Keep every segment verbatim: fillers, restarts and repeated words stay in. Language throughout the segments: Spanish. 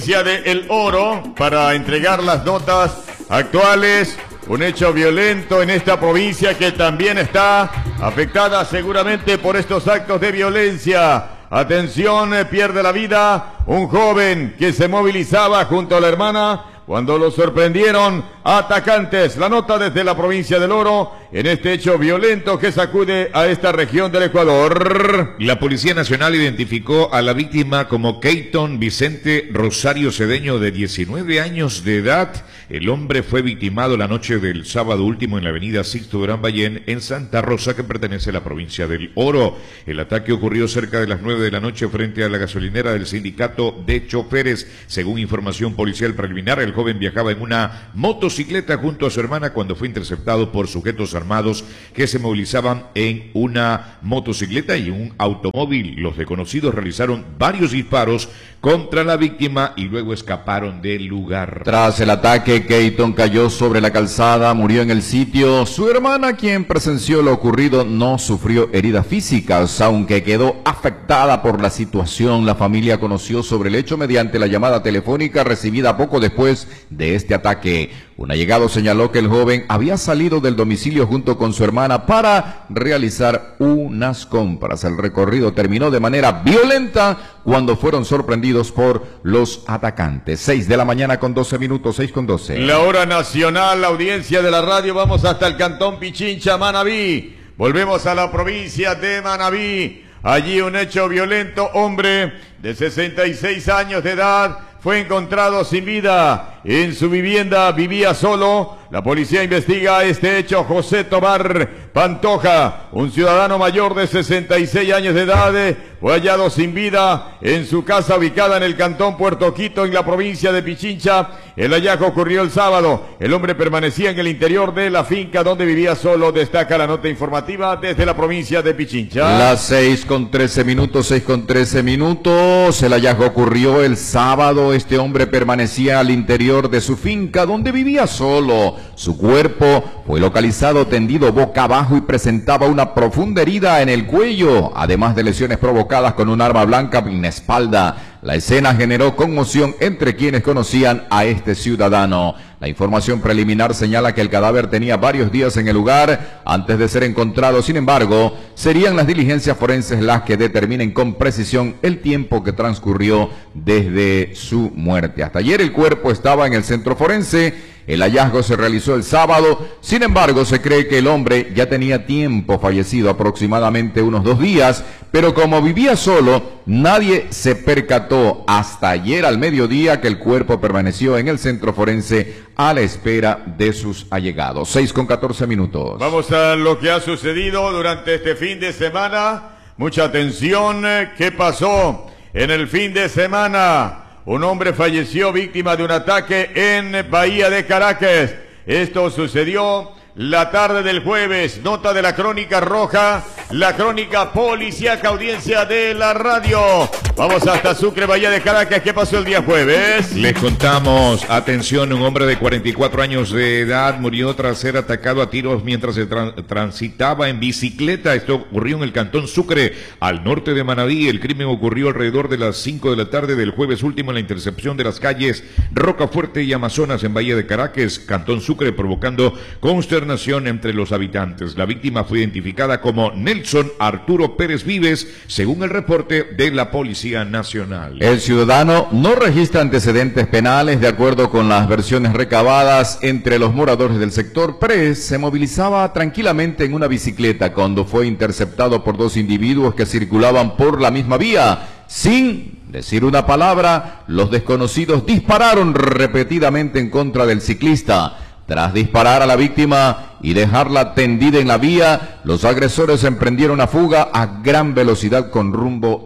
de El Oro para entregar las notas actuales. Un hecho violento en esta provincia que también está afectada seguramente por estos actos de violencia. Atención, pierde la vida un joven que se movilizaba junto a la hermana cuando lo sorprendieron atacantes. La nota desde la provincia del Oro en este hecho violento que sacude a esta región del Ecuador. La Policía Nacional identificó a la víctima como Keyton Vicente Rosario Cedeño, de diecinueve años de edad. El hombre fue victimado la noche del sábado último en la avenida Sixto Durán Ballén, en Santa Rosa, que pertenece a la provincia del Oro. El ataque ocurrió cerca de las nueve de la noche frente a la gasolinera del sindicato de choferes. Según información policial preliminar, el joven viajaba en una motocicleta junto a su hermana cuando fue interceptado por sujetos armados que se movilizaban en una motocicleta y un automóvil. Los desconocidos realizaron varios disparos contra la víctima y luego escaparon del lugar. Tras el ataque, Keyton cayó sobre la calzada, murió en el sitio. Su hermana, quien presenció lo ocurrido, no sufrió heridas físicas, aunque quedó afectada por la situación. La familia conoció sobre el hecho mediante la llamada telefónica recibida poco después de este ataque. Un allegado señaló que el joven había salido del domicilio junto con su hermana para realizar unas compras. El recorrido terminó de manera violenta cuando fueron sorprendidos por los atacantes. Seis de la mañana con doce minutos, seis con doce. La hora nacional, la audiencia de la radio, vamos hasta el cantón Pichincha, Manabí. Volvemos a la provincia de Manabí. Allí un hecho violento, hombre de sesenta y seis años de edad fue encontrado sin vida en su vivienda, vivía solo. La policía investiga este hecho. José Tobar Pantoja, un ciudadano mayor de sesenta y seis años de edad, fue hallado sin vida en su casa ubicada en el cantón Puerto Quito, en la provincia de Pichincha. El hallazgo ocurrió el sábado. El hombre permanecía en el interior de la finca donde vivía solo. Destaca la nota informativa desde la provincia de Pichincha. Las seis con trece minutos, seis con trece minutos. El hallazgo ocurrió el sábado. Este hombre permanecía al interior de su finca donde vivía solo. Su cuerpo fue localizado tendido boca abajo y presentaba una profunda herida en el cuello, además de lesiones provocadas con un arma blanca en la espalda. La escena generó conmoción entre quienes conocían a este ciudadano. La información preliminar señala que el cadáver tenía varios días en el lugar antes de ser encontrado. Sin embargo, serían las diligencias forenses las que determinen con precisión el tiempo que transcurrió desde su muerte. Hasta ayer el cuerpo estaba en el centro forense. El hallazgo se realizó el sábado. Sin embargo, se cree que el hombre ya tenía tiempo fallecido, aproximadamente unos dos días, pero como vivía solo, nadie se percató hasta ayer al mediodía que el cuerpo permaneció en el centro forense a la espera de sus allegados. seis con catorce minutos. Vamos a lo que ha sucedido durante este fin de semana. Mucha atención. ¿Qué pasó en el fin de semana? Un hombre falleció víctima de un ataque en Bahía de Caracas. Esto sucedió la tarde del jueves. Nota de la Crónica Roja, la crónica policíaca, audiencia de la radio. Vamos hasta Sucre, Bahía de Caracas. ¿Qué pasó el día jueves? Les contamos, atención, un hombre de cuarenta y cuatro años de edad murió tras ser atacado a tiros mientras se tra transitaba en bicicleta. Esto ocurrió en el cantón Sucre, al norte de Manabí. El crimen ocurrió alrededor de las cinco de la tarde del jueves último en la intercepción de las calles Rocafuerte y Amazonas en Bahía de Caracas, cantón Sucre, provocando consternación entre los habitantes. La víctima fue identificada como Nelson Arturo Pérez Vives, según el reporte de la Policía Nacional. El ciudadano no registra antecedentes penales. De acuerdo con las versiones recabadas entre los moradores del sector, Pérez se movilizaba tranquilamente en una bicicleta cuando fue interceptado por dos individuos que circulaban por la misma vía. Sin decir una palabra, los desconocidos dispararon repetidamente en contra del ciclista. Tras disparar a la víctima y dejarla tendida en la vía, los agresores emprendieron una fuga a gran velocidad con rumbo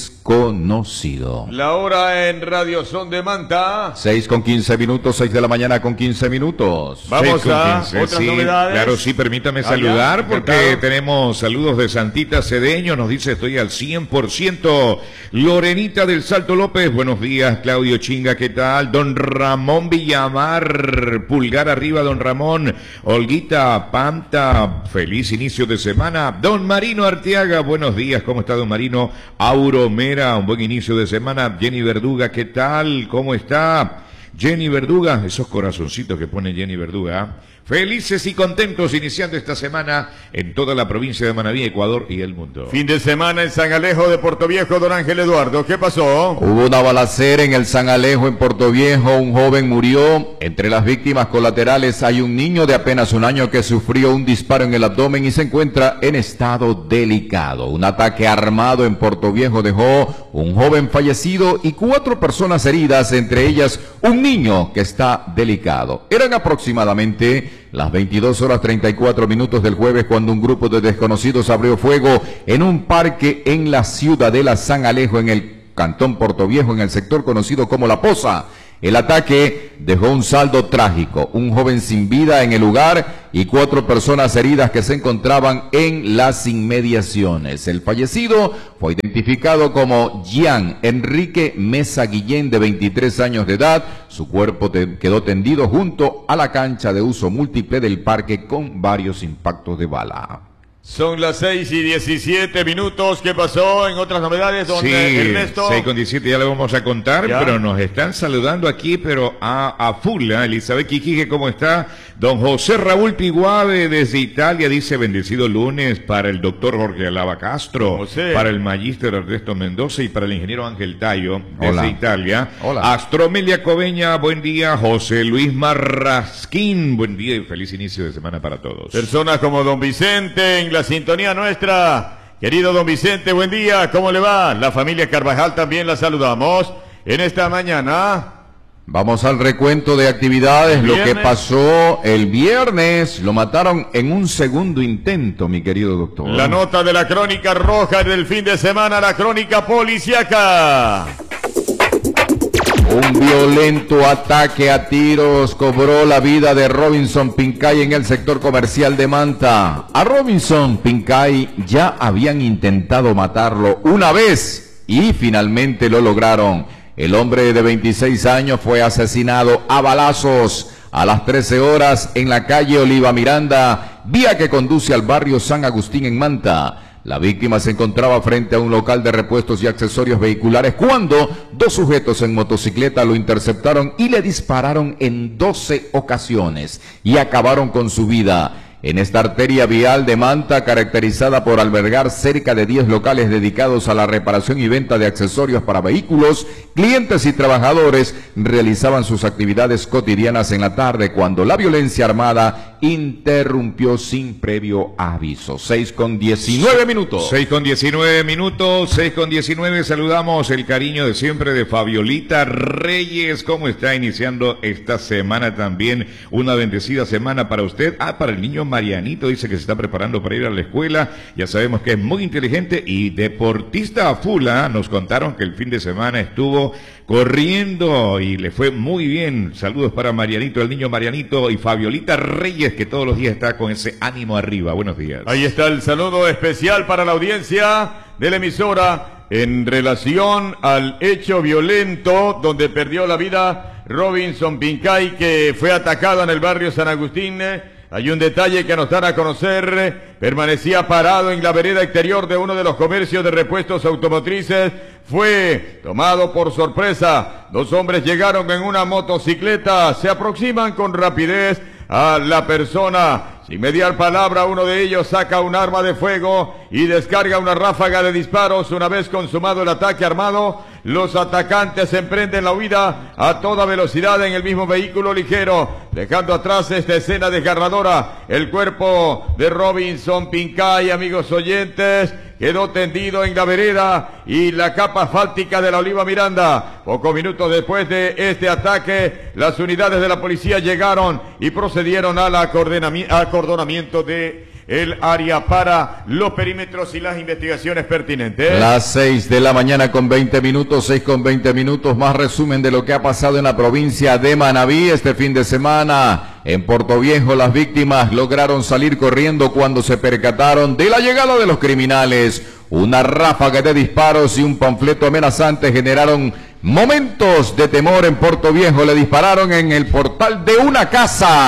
desconocido. La hora en Radio Son de Manta. seis con quince minutos, seis de la mañana con quince minutos. Vamos a quince, otras sí, novedades. Claro, sí, permítame saludar, porque tenemos saludos de Santita Cedeño. Nos dice, estoy al cien por ciento. Lorenita del Salto López, buenos días. Claudio Chinga, ¿qué tal? Don Ramón Villamar, pulgar arriba, don Ramón. Olguita Hola, Panta, feliz inicio de semana. Don Marino Arteaga, buenos días, ¿cómo está don Marino? Auro Mera, un buen inicio de semana. Jenny Verduga, ¿qué tal? ¿Cómo está? Jenny Verduga, esos corazoncitos que pone Jenny Verduga, ¿eh? Felices y contentos iniciando esta semana en toda la provincia de Manabí, Ecuador y el mundo. Fin de semana en San Alejo de Portoviejo, don Ángel Eduardo, ¿qué pasó? Hubo una balacera en el San Alejo en Portoviejo, un joven murió. Entre las víctimas colaterales hay un niño de apenas un año que sufrió un disparo en el abdomen y se encuentra en estado delicado. Un ataque armado en Portoviejo dejó un joven fallecido y cuatro personas heridas, entre ellas un niño que está delicado. Eran aproximadamente las veintidós horas treinta y cuatro minutos del jueves cuando un grupo de desconocidos abrió fuego en un parque en la ciudadela San Alejo, en el cantón Portoviejo, en el sector conocido como La Poza. El ataque dejó un saldo trágico, un joven sin vida en el lugar y cuatro personas heridas que se encontraban en las inmediaciones. El fallecido fue identificado como Gian Enrique Mesa Guillén, de veintitrés años de edad. Su cuerpo te quedó tendido junto a la cancha de uso múltiple del parque con varios impactos de bala. Son las seis y diecisiete minutos. ¿Qué pasó en otras novedades, don Sí, Ernesto? seis con diecisiete ya le vamos a contar, ¿Ya? Pero nos están saludando aquí, pero a, a full, ¿eh? Elizabeth Quiquique, ¿cómo está? Don José Raúl Piguave desde Italia dice, bendecido lunes para el doctor Jorge Alaba Castro, José. para el magíster Ernesto Mendoza y para el ingeniero Ángel Tayo desde Hola. Italia. Hola. Astromelia Coveña, buen día. José Luis Marrasquín, buen día y feliz inicio de semana para todos. Personas como don Vicente en la sintonía nuestra. Querido don Vicente, buen día, ¿cómo le va? La familia Carvajal también la saludamos en esta mañana. Vamos al recuento de actividades. Lo que Viernes. pasó el viernes, lo mataron en un segundo intento, mi querido doctor. La nota de la crónica roja del fin de semana, la crónica policiaca. Un violento ataque a tiros cobró la vida de Robinson Pincay en el sector comercial de Manta. A Robinson Pincay ya habían intentado matarlo una vez y finalmente lo lograron. El hombre de veintiséis años fue asesinado a balazos a las trece horas en la calle Oliva Miranda, vía que conduce al barrio San Agustín en Manta. La víctima se encontraba frente a un local de repuestos y accesorios vehiculares cuando dos sujetos en motocicleta lo interceptaron y le dispararon en doce ocasiones y acabaron con su vida. En esta arteria vial de Manta, caracterizada por albergar cerca de diez locales dedicados a la reparación y venta de accesorios para vehículos, clientes y trabajadores realizaban sus actividades cotidianas en la tarde cuando la violencia armada interrumpió sin previo aviso. seis con diecinueve minutos. seis con diecinueve minutos, seis con diecinueve, saludamos el cariño de siempre de Fabiolita Reyes. ¿Cómo está iniciando esta semana también? Una bendecida semana para usted. Ah, para el niño Marianito, dice que se está preparando para ir a la escuela. Ya sabemos que es muy inteligente y deportista a full, ¿eh? Nos contaron que el fin de semana estuvo corriendo y le fue muy bien. Saludos para Marianito, el niño Marianito, y Fabiolita Reyes, que todos los días está con ese ánimo arriba. Buenos días. Ahí está el saludo especial para la audiencia de la emisora en relación al hecho violento donde perdió la vida Robinson Pincay, que fue atacado en el barrio San Agustín. Hay un detalle que nos dan a conocer. Permanecía parado en la vereda exterior de uno de los comercios de repuestos automotrices. Fue tomado por sorpresa. Dos hombres llegaron en una motocicleta. Se aproximan con rapidez a la persona. Sin mediar palabra, uno de ellos saca un arma de fuego y descarga una ráfaga de disparos. Una vez consumado el ataque armado, los atacantes emprenden la huida a toda velocidad en el mismo vehículo ligero, dejando atrás esta escena desgarradora. El cuerpo de Robinson Pincay, amigos oyentes, quedó tendido en la vereda y la capa asfáltica de la Oliva Miranda. Pocos minutos después de este ataque, las unidades de la policía llegaron y procedieron al acordonamiento de el área para los perímetros y las investigaciones pertinentes. Las seis de la mañana con veinte minutos, seis con veinte minutos, más resumen de lo que ha pasado en la provincia de Manabí este fin de semana. En Portoviejo, las víctimas lograron salir corriendo cuando se percataron de la llegada de los criminales. Una ráfaga de disparos y un panfleto amenazante generaron momentos de temor en Portoviejo. Le dispararon en el portal de una casa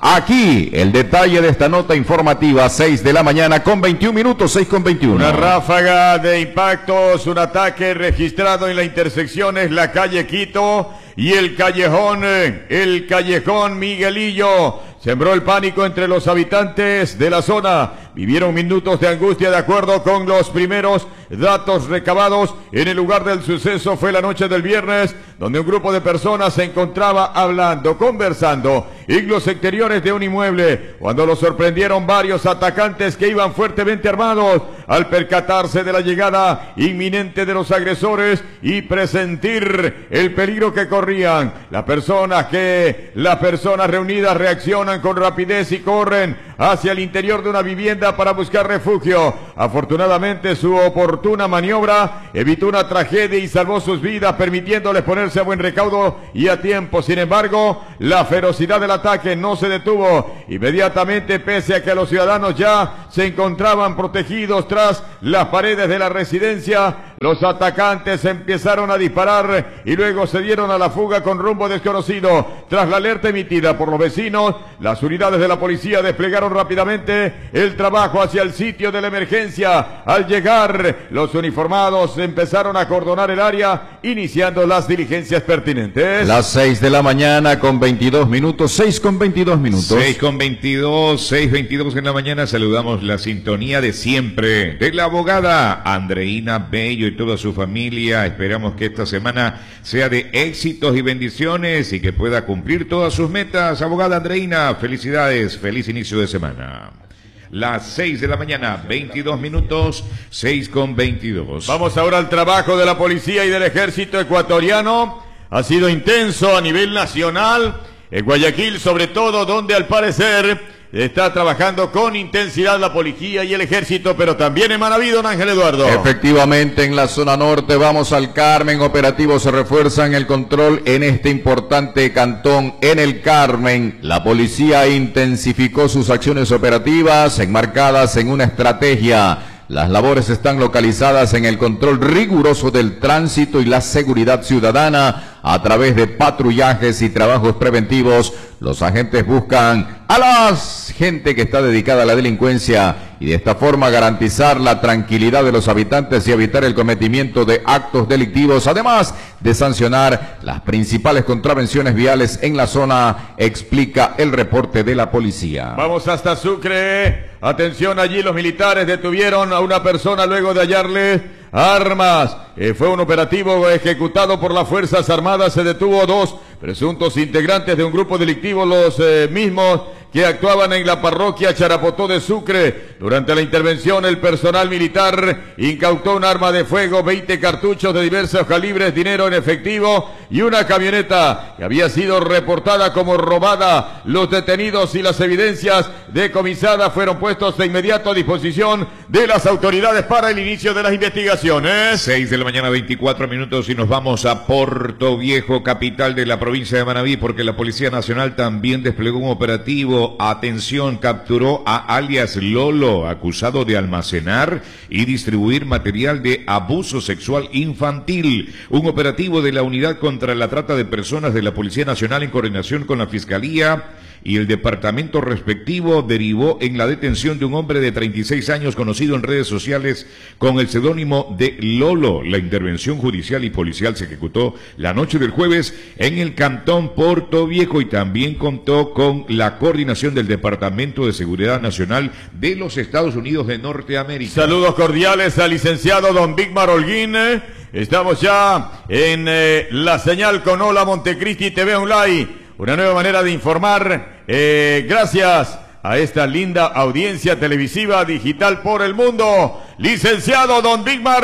Aquí el detalle de esta nota informativa, seis de la mañana con veintiún minutos, seis con veintiuno. Una ráfaga de impactos, un ataque registrado en la intersección es la calle Quito y el callejón, el callejón Miguelillo. Sembró el pánico entre los habitantes de la zona. Vivieron minutos de angustia de acuerdo con los primeros datos recabados. En el lugar del suceso fue la noche del viernes, donde un grupo de personas se encontraba hablando, conversando en los exteriores de un inmueble, cuando los sorprendieron varios atacantes que iban fuertemente armados. Al percatarse de la llegada inminente de los agresores y presentir el peligro que corrían, las personas que las personas reunidas reaccionan con rapidez y corren hacia el interior de una vivienda para buscar refugio. Afortunadamente, su oportuna maniobra evitó una tragedia y salvó sus vidas, permitiéndoles ponerse a buen recaudo y a tiempo. Sin embargo, la ferocidad del ataque no se detuvo inmediatamente, pese a que los ciudadanos ya se encontraban protegidos tras las paredes de la residencia. Los atacantes empezaron a disparar y luego se dieron a la fuga con rumbo desconocido. Tras la alerta emitida por los vecinos, las unidades de la policía desplegaron rápidamente el trabajo hacia el sitio de la emergencia. Al llegar, los uniformados empezaron a acordonar el área, iniciando las diligencias pertinentes. Las seis de la mañana con veintidós minutos, seis con veintidós minutos. seis con veintidós, seis veintidós en la mañana. Saludamos la sintonía de siempre de la abogada Andreina Bello y toda su familia. Esperamos que esta semana sea de éxitos y bendiciones y que pueda cumplir todas sus metas. Abogada Andreina, felicidades, feliz inicio de semana. Las seis de la mañana, veintidós minutos, seis con veintidós. Vamos ahora al trabajo de la policía y del ejército ecuatoriano. Ha sido intenso a nivel nacional, en Guayaquil sobre todo, donde al parecer está trabajando con intensidad la policía y el ejército, pero también en Manabí, don Ángel Eduardo. Efectivamente, en la zona norte, vamos al Carmen, operativos se refuerzan el control en este importante cantón, en el Carmen. La policía intensificó sus acciones operativas, enmarcadas en una estrategia. Las labores están localizadas en el control riguroso del tránsito y la seguridad ciudadana. A través de patrullajes y trabajos preventivos, los agentes buscan a la gente que está dedicada a la delincuencia y de esta forma garantizar la tranquilidad de los habitantes y evitar el cometimiento de actos delictivos, además de sancionar las principales contravenciones viales en la zona, explica el reporte de la policía. Vamos hasta Sucre. Atención, allí los militares detuvieron a una persona luego de hallarle armas. Eh, fue un operativo ejecutado por las Fuerzas Armadas. Se detuvo dos presuntos integrantes de un grupo delictivo, los eh, mismos que actuaban en la parroquia Charapotó de Sucre. Durante la intervención, el personal militar incautó un arma de fuego, veinte cartuchos de diversos calibres, dinero en efectivo y una camioneta que había sido reportada como robada. Los detenidos y las evidencias decomisadas fueron puestos de inmediato a disposición de las autoridades para el inicio de las investigaciones. seis de la mañana, veinticuatro minutos, y nos vamos a Puerto Viejo, capital de la provincia de Manabí, porque la Policía Nacional también desplegó un operativo. Atención, capturó a alias Lolo, acusado de almacenar y distribuir material de abuso sexual infantil. Un operativo de la Unidad contra la Trata de Personas de la Policía Nacional en coordinación con la Fiscalía y el departamento respectivo derivó en la detención de un hombre de treinta y seis años conocido en redes sociales con el seudónimo de Lolo. La intervención judicial y policial se ejecutó la noche del jueves en el cantón Puerto Viejo y también contó con la coordinación del Departamento de Seguridad Nacional de los Estados Unidos de Norteamérica. Saludos cordiales al licenciado don Víctor Holguín. Estamos ya en eh, la señal con Hola Montecristi T V Online. Una nueva manera de informar, eh, gracias a esta linda audiencia televisiva digital por el mundo. Licenciado don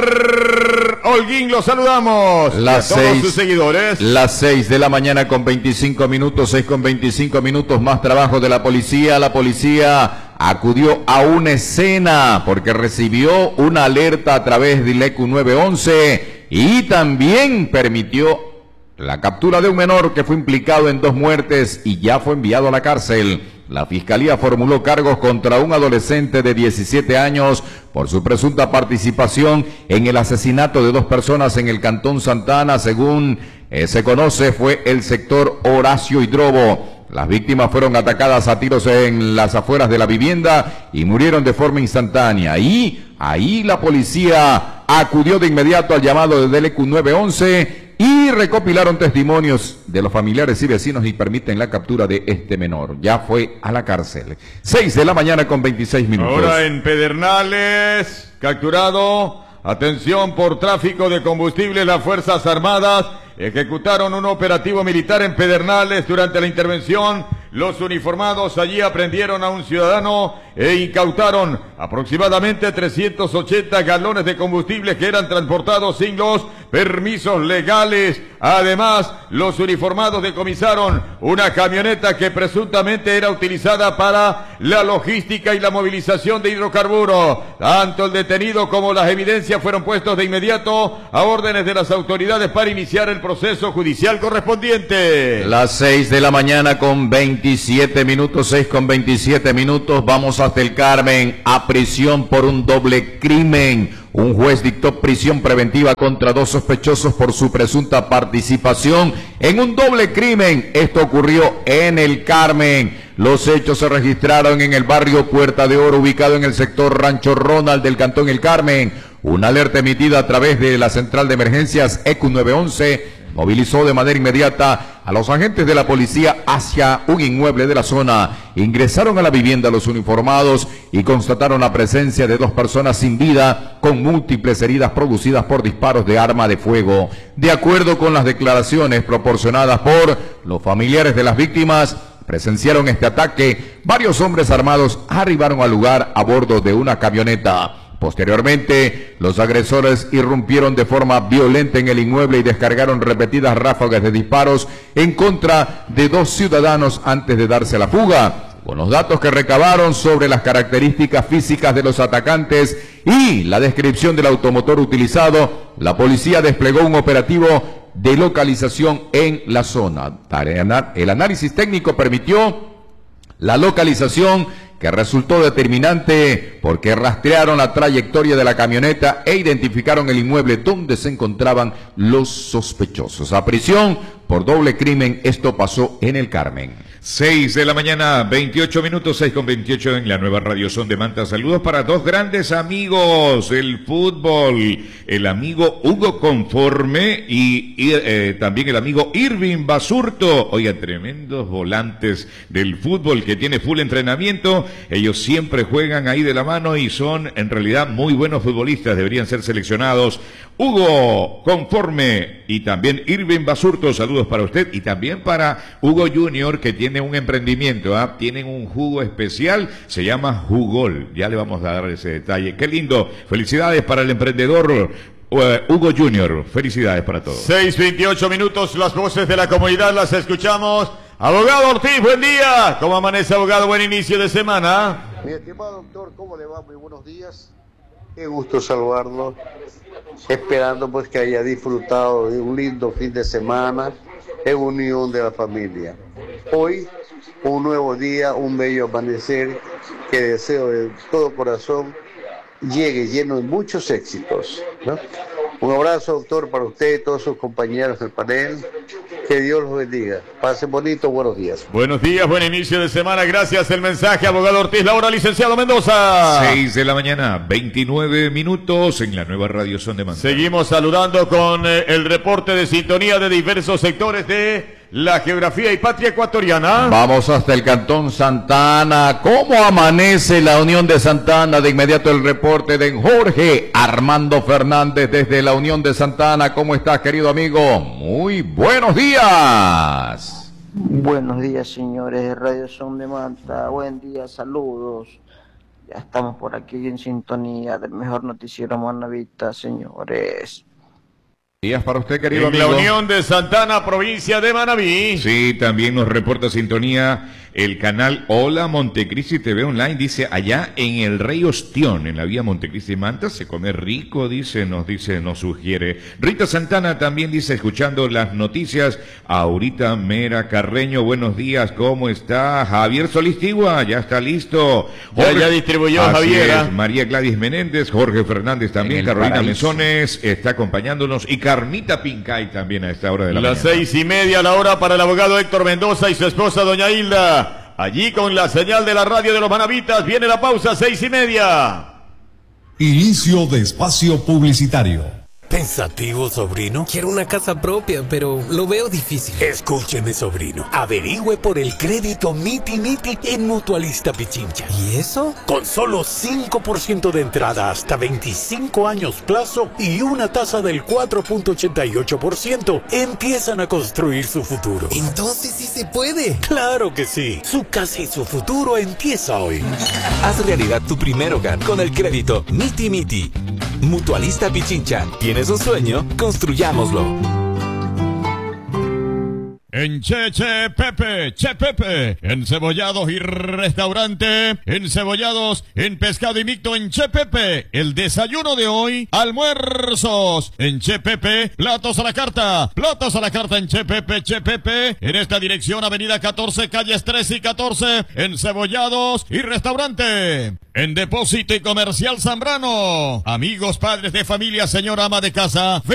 Víctor Holguín, lo saludamos. Las a todos seis, sus seguidores. Las seis de la mañana con veinticinco minutos, seis con veinticinco minutos, más trabajo de la policía. La policía acudió a una escena porque recibió una alerta a través del E Q nueve once y también permitió la captura de un menor que fue implicado en dos muertes y ya fue enviado a la cárcel. La Fiscalía formuló cargos contra un adolescente de diecisiete años por su presunta participación en el asesinato de dos personas en el Cantón Santa Ana. Según eh, se conoce, fue el sector Horacio Hidrobo. Las víctimas fueron atacadas a tiros en las afueras de la vivienda y murieron de forma instantánea. Y ahí la policía acudió de inmediato al llamado de D L Q nueve once y recopilaron testimonios de los familiares y vecinos y permiten la captura de este menor. Ya fue a la cárcel. seis de la mañana con veintiséis minutos. Ahora en Pedernales, capturado, atención por tráfico de combustible, las Fuerzas Armadas ejecutaron un operativo militar en Pedernales. Durante la intervención, los uniformados allí aprendieron a un ciudadano e incautaron aproximadamente trescientos ochenta galones de combustible que eran transportados sin los permisos legales. Además, los uniformados decomisaron una camioneta que presuntamente era utilizada para la logística y la movilización de hidrocarburos. Tanto el detenido como las evidencias fueron puestos de inmediato a órdenes de las autoridades para iniciar el proceso judicial correspondiente. Las seis de la mañana con veintisiete minutos, seis con veintisiete minutos, vamos hasta el Carmen, a prisión por un doble crimen. Un juez dictó prisión preventiva contra dos sospechosos por su presunta participación en un doble crimen. Esto ocurrió en el Carmen. Los hechos se registraron en el barrio Puerta de Oro, ubicado en el sector Rancho Ronald del Cantón El Carmen. Una alerta emitida a través de la central de emergencias E Q nueve once movilizó de manera inmediata a los agentes de la policía hacia un inmueble de la zona. Ingresaron a la vivienda los uniformados y constataron la presencia de dos personas sin vida con múltiples heridas producidas por disparos de arma de fuego. De acuerdo con las declaraciones proporcionadas por los familiares de las víctimas, presenciaron este ataque. Varios hombres armados arribaron al lugar a bordo de una camioneta. Posteriormente, los agresores irrumpieron de forma violenta en el inmueble y descargaron repetidas ráfagas de disparos en contra de dos ciudadanos antes de darse la fuga. Con los datos que recabaron sobre las características físicas de los atacantes y la descripción del automotor utilizado, la policía desplegó un operativo de localización en la zona. El análisis técnico permitió la localización, que resultó determinante porque rastrearon la trayectoria de la camioneta e identificaron el inmueble donde se encontraban los sospechosos. A prisión por doble crimen, esto pasó en el Carmen. seis de la mañana, veintiocho minutos, seis con veintiocho en la nueva Radio Son de Manta. Saludos para dos grandes amigos del fútbol, el amigo Hugo Conforme y, y eh, también el amigo Irving Basurto. Oigan, tremendos volantes del fútbol que tiene full entrenamiento. Ellos siempre juegan ahí de la mano y son en realidad muy buenos futbolistas, deberían ser seleccionados. Hugo Conforme y también Irving Basurto, saludos para usted y también para Hugo Junior, que tiene un emprendimiento, ¿eh? Tienen un jugo especial, se llama Jugol, ya le vamos a dar ese detalle. Qué lindo, felicidades para el emprendedor uh, Hugo Junior, felicidades para todos. seis veintiocho minutos, las voces de la comunidad las escuchamos. Abogado Ortiz, buen día. ¿Cómo amanece, abogado? Buen inicio de semana. Mi estimado doctor, ¿cómo le va? Muy buenos días. Qué gusto saludarlo. Esperando pues que haya disfrutado de un lindo fin de semana en unión de la familia. Hoy, un nuevo día, un bello amanecer que deseo de todo corazón llegue lleno de muchos éxitos, ¿no? Un abrazo, doctor, para usted y todos sus compañeros del panel. Que Dios los bendiga. Pasen bonito, buenos días. Buenos días, buen inicio de semana. Gracias, el mensaje, abogado Ortiz. La hora, licenciado Mendoza. seis de la mañana, veintinueve minutos en la nueva Radio Son de Manta. Seguimos saludando con eh, el reporte de sintonía de diversos sectores de la geografía y patria ecuatoriana. Vamos hasta el Cantón Santa Ana. ¿Cómo amanece la Unión de Santa Ana? De inmediato el reporte de Jorge Armando Fernández desde la Unión de Santa Ana. ¿Cómo estás, querido amigo? Muy buenos días. Buenos días, señores de Radio Son de Manta. Buen día, saludos. Ya estamos por aquí en sintonía del mejor noticiero manavita, señores. Días para usted, querido en amigo. La Unión de Santa Ana, provincia de Manabí. Sí, también nos reporta sintonía el canal Hola Montecristi T V Online, dice, allá en el Rey Ostión, en la vía Montecristi Manta, se come rico, dice, nos dice, nos sugiere. Rita Santana también dice, escuchando las noticias. Aurita Mera Carreño, buenos días, ¿cómo está? Javier Solistigua, ya está listo. Jorge, ya, ya distribuyó Javier. Es, María Gladys Menéndez, Jorge Fernández también, Carolina Mesones está acompañándonos y Carmita Pincay también a esta hora de la Las mañana. seis y media, la hora para el abogado Héctor Mendoza y su esposa doña Hilda. Allí con la señal de la radio de los Manavitas viene la pausa, seis y media. Inicio de espacio publicitario. ¿Pensativo, sobrino? Quiero una casa propia, pero lo veo difícil. Escúcheme, sobrino. Averigüe por el crédito Miti Miti en Mutualista Pichincha. ¿Y eso? Con solo cinco por ciento de entrada hasta veinticinco años plazo y una tasa del cuatro punto ochenta y ocho por ciento, empiezan a construir su futuro. Entonces sí se puede. ¡Claro que sí! Su casa y su futuro empieza hoy. Haz realidad tu primer hogar con el crédito Miti Miti. Mutualista Pichincha. ¿Tienes un sueño? Construyámoslo. En Che Che Pepe, Che Pepe, en Cebollados y Restaurante, en Cebollados, en Pescado y Micto, en Che Pepe, el desayuno de hoy, almuerzos, en Che Pepe, platos a la carta, platos a la carta en Che Pepe, Che Pepe, en esta dirección avenida catorce, calles trece y catorce, en Cebollados y Restaurante, en Depósito y Comercial Zambrano, amigos, padres de familia, señora ama de casa,